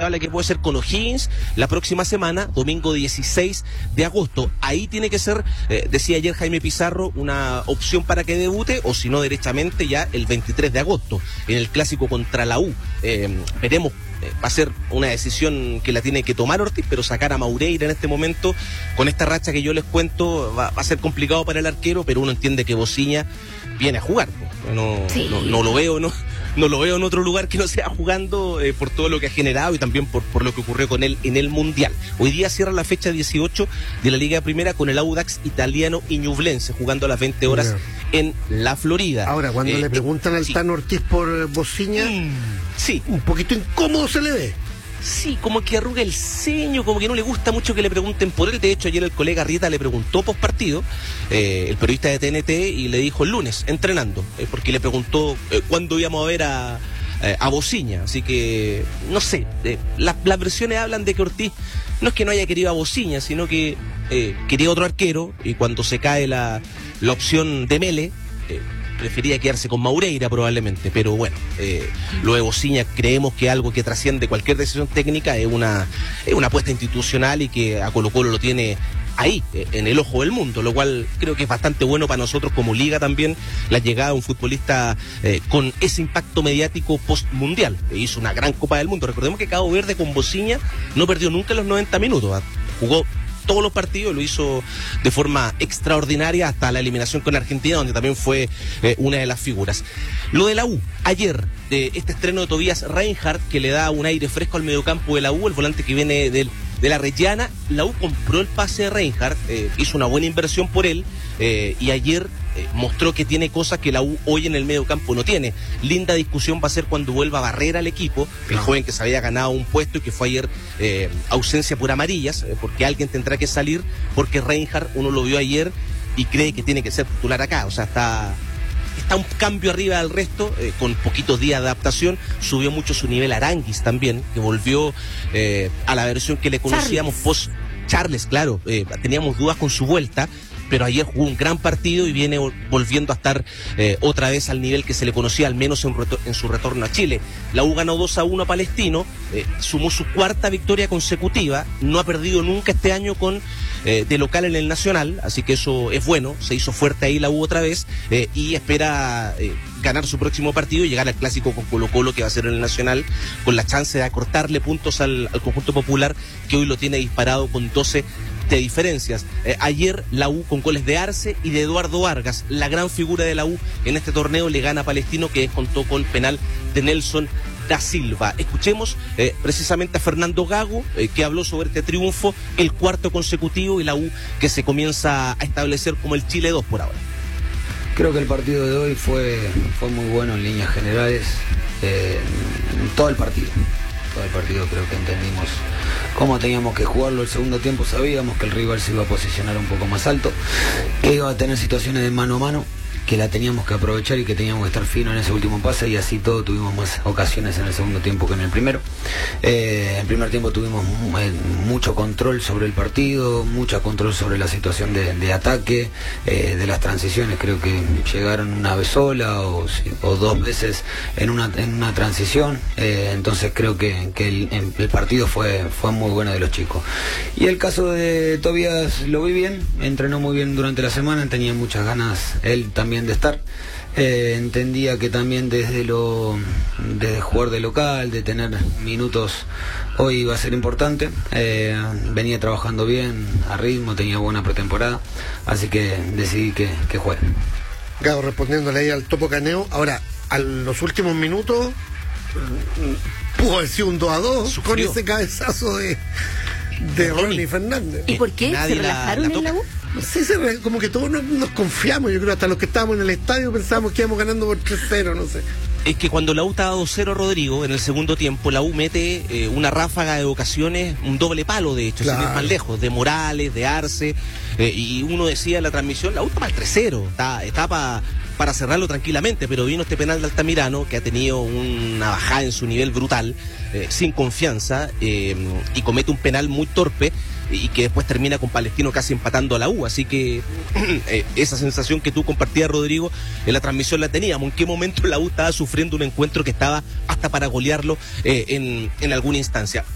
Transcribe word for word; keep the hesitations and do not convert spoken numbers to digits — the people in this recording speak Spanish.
habla que puede ser con O'Higgins la próxima semana, domingo dieciséis de agosto. Ahí tiene que ser, eh, decía ayer Jaime Pizarro, una opción para que debute, o si no, derechamente ya el veintitrés de agosto, en el clásico contra la U. Eh, veremos. Eh, va a ser una decisión que la tiene que tomar Ortiz, pero sacar a Maureira en este momento, con esta racha que yo les cuento, va, va a ser complicado para el arquero, pero uno entiende que Bociña viene a jugar. No, sí. no, no lo veo, no, no lo veo en otro lugar que no sea jugando, eh, por todo lo que ha generado y también por, por lo que ocurrió con él en el Mundial. Hoy día cierra la fecha dieciocho de la Liga Primera con el Audax Italiano y Ñublense, jugando a las veinte horas yeah. en la Florida. Ahora, cuando eh, le preguntan eh, al sí. Tano Ortiz por Bociña, mm, sí. un poquito incómodo se le ve. Sí, como que arruga el ceño, como que no le gusta mucho que le pregunten por él. De hecho, ayer el colega Rieta le preguntó post partido, eh, el periodista de T N T, y le dijo el lunes, entrenando, eh, porque le preguntó eh, cuándo íbamos a ver a, eh, a Bociña. Así que, no sé, eh, las, las versiones hablan de que Ortiz no es que no haya querido a Bociña, sino que eh, quería otro arquero, y cuando se cae la, la opción de Mele, eh, prefería quedarse con Maureira probablemente, pero bueno, eh, lo de Bociña creemos que algo que trasciende cualquier decisión técnica es una, es una apuesta institucional, y que a Colo-Colo lo tiene ahí, en el ojo del mundo, lo cual creo que es bastante bueno para nosotros como liga también, la llegada de un futbolista eh, con ese impacto mediático post-mundial. Hizo una gran Copa del Mundo. Recordemos que Cabo Verde con Bociña no perdió nunca los noventa minutos, ¿eh? Jugó todos los partidos, lo hizo de forma extraordinaria hasta la eliminación con Argentina, donde también fue eh, una de las figuras. Lo de la U, ayer, de este estreno de Tobias Reinhardt, que le da un aire fresco al mediocampo de la U, el volante que viene del de la Reggiana. La U compró el pase de Reinhardt, eh, hizo una buena inversión por él, eh, y ayer eh, mostró que tiene cosas que la U hoy en el medio campo no tiene. Linda discusión va a ser cuando vuelva Barrera al equipo, el no. joven que se había ganado un puesto y que fue ayer eh, ausencia por amarillas, eh, porque alguien tendrá que salir, porque Reinhardt uno lo vio ayer y cree que tiene que ser titular acá, o sea, está... Está un cambio arriba del resto, eh, con poquitos días de adaptación. Subió mucho su nivel Aranguis también, que volvió eh, a la versión que le conocíamos post Charles, claro. Eh, teníamos dudas con su vuelta, pero ayer jugó un gran partido y viene volviendo a estar eh, otra vez al nivel que se le conocía, al menos en, retor- en su retorno a Chile. La U ganó dos a uno a Palestino, eh, sumó su cuarta victoria consecutiva, no ha perdido nunca este año con eh, de local en el Nacional, así que eso es bueno, se hizo fuerte ahí la U otra vez, eh, y espera eh, ganar su próximo partido y llegar al clásico con Colo-Colo, que va a ser en el Nacional, con la chance de acortarle puntos al, al conjunto popular, que hoy lo tiene disparado con doce de diferencias. Eh, ayer la U con goles de Arce y de Eduardo Vargas, la gran figura de la U en este torneo, le gana a Palestino, que contó con penal de Nelson da Silva. Escuchemos eh, precisamente a Fernando Gago, eh, que habló sobre este triunfo, el cuarto consecutivo, y la U que se comienza a establecer como el Chile dos por ahora. Creo que el partido de hoy fue, fue muy bueno en líneas generales, eh, en todo el partido. Todo el partido creo que entendimos cómo teníamos que jugarlo. El segundo tiempo sabíamos que el rival se iba a posicionar un poco más alto, que iba a tener situaciones de mano a mano, que la teníamos que aprovechar y que teníamos que estar fino en ese último pase, y así todo tuvimos más ocasiones en el segundo tiempo que en el primero. Eh, en el primer tiempo tuvimos eh, mucho control sobre el partido, mucho control sobre la situación de, de ataque, eh, de las transiciones. Creo que llegaron una vez sola o, o dos veces en una, en una transición, eh, entonces creo que, que el, el partido fue, fue muy bueno de los chicos. Y el caso de Tobias lo vi bien, entrenó muy bien durante la semana, tenía muchas ganas él también de estar. Eh, entendía que también desde lo desde jugar de local, de tener minutos, hoy iba a ser importante. Eh, venía trabajando bien, a ritmo, tenía buena pretemporada, así que decidí que, que juegue. Gabo, respondiéndole ahí al Topo Caneo, ahora a los últimos minutos pudo haber sido un dos a dos Sufrió. Con ese cabezazo de de Ronnie Fernández. ¿Y por qué? ¿Se relajaron la, la en la U? Sí, se re, como que todos nos, nos confiamos. Yo creo hasta los que estábamos en el estadio pensábamos que íbamos ganando por tres cero, no sé. Es que cuando la U estaba dos cero, Rodrigo, en el segundo tiempo, la U mete eh, una ráfaga de ocasiones, un doble palo, de hecho, claro, sin ir más lejos, de Morales, de Arce, eh, y uno decía en la transmisión, la U está para el tres cero, está, está para... para cerrarlo tranquilamente, pero vino este penal de Altamirano, que ha tenido una bajada en su nivel brutal, eh, sin confianza, eh, y comete un penal muy torpe, y que después termina con Palestino casi empatando a la U. Así que eh, esa sensación que tú compartías, Rodrigo, en la transmisión la teníamos. ¿En qué momento la U estaba sufriendo un encuentro que estaba hasta para golearlo eh, en, en alguna instancia?